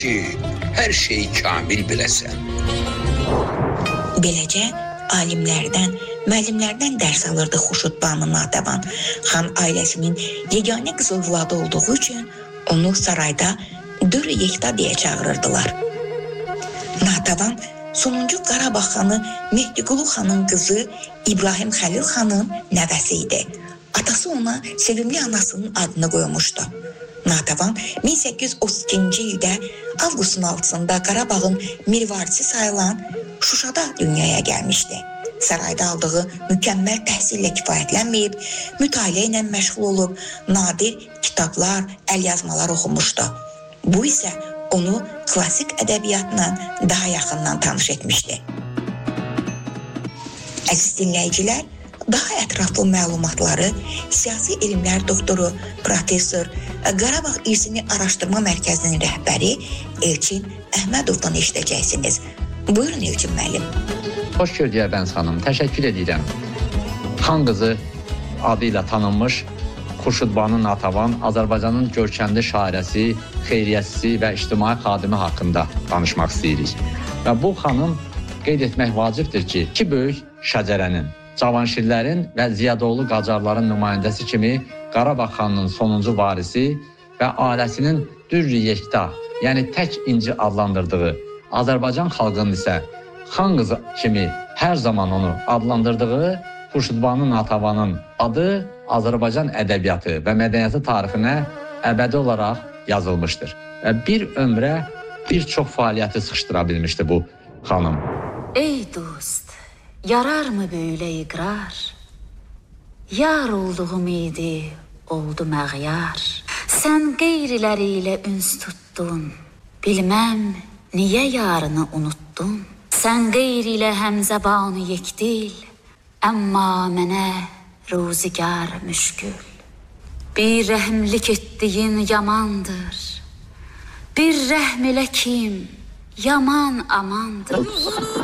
ki, hər şeyi kamil biləsən. Beləcə, alimlərdən, müəllimlərdən dərs alırdı Xurşudbanu Natəvan. Xan ailəsinin yeganə qızılvladı olduğu üçün onu sarayda Dürr-i Yekta deyə çağırırdılar. Natəvan sonuncu Qarabağ xanı Mehdiqulu xanın qızı İbrahim Xəlil xanın nəvəsi idi. Atası ona sevimli anasının adını qoymuşdu. Natəvan 1832-ci ildə avqustun 6-sında Qarabağın mirvarisi sayılan Şuşada dünyaya gəlmişdi. Sarayda aldığı mükəmməl təhsillə kifayətlənməyib, mütaliə ilə məşğul olub, nadir kitablar, əlyazmalar oxumuşdu. Bu isə onu klassik ədəbiyyatla daha yaxından tanış etmişdi. Əziz dinləyicilər, daha ətraflı məlumatları Siyasi Elmlər Doktoru, Professor, Qarabağ İrsini Araşdırma Mərkəzinin rəhbəri Elçin Əhmədovdan eşidəcəksiniz. Buyurun Elçin müəllim. Xoş gördük Bənz xanım, təşəkkür edirəm. Xan qızı adı ilə tanınmış Xurşudbanu Natəvan Azərbaycanın görkəmli şairəsi, xeyriyyəçisi və ictimai xadimi haqqında danışmaq istəyirik. Və bu xanım qeyd etmək vacibdir ki, iki böyük şəcərənin, Cavanşirlərin və Ziyadoğlu Qacarların nümayəndəsi kimi Qarabağ xanının sonuncu varisi və ailəsinin Dürr-i Yekta, yəni tək inci adlandırdığı, Azərbaycan xalqının isə xan qızı kimi hər zaman onu adlandırdığı Xurşudbanu Natəvanın adı Azərbaycan ədəbiyyatı və mədəniyyəti tarixinə əbədi olaraq yazılmışdır. Və bir ömrə bir çox fəaliyyəti sıxışdıra bilmişdi bu xanım. Ey dost, yararmı böylə iqrar? Yar olduğum idi, oldu məğyar. Sən qeyriləri ilə üns tutdun, bilməm niyə yarını unuttun? Sən qeyri ilə həmzəbanı yekdil, əmma mənə ruzigar müşkül. Bir rəhmlik etdiyin yamandır, bir rəhm elə kim yaman amandır.